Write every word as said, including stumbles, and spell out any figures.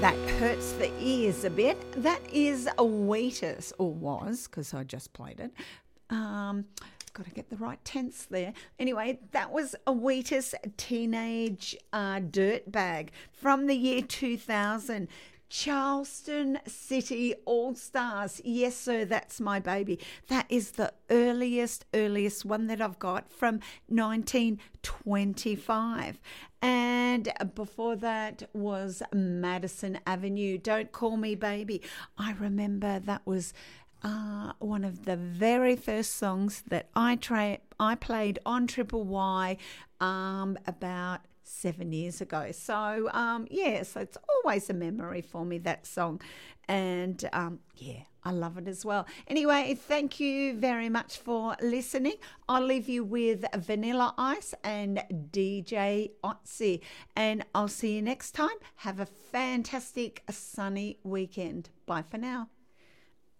That hurts the ears a bit. That is a Wheatus, or was, because I just played it. Um, got to get the right tense there. Anyway, that was a Wheatus Teenage uh, Dirtbag from the year two thousand. Charleston City All-Stars. Yes, sir, that's my baby. That is the earliest, earliest one that I've got from nineteen twenty-five. And before that was Madison Avenue, Don't Call Me Baby. I remember that was uh, one of the very first songs that I, tra- I played on Triple Y um, about seven years ago. So, um, yeah, so it's always a memory for me, that song. And, um, yeah, I love it as well. Anyway, thank you very much for listening. I'll leave you with Vanilla Ice and D J Otzi. And I'll see you next time. Have a fantastic sunny weekend. Bye for now.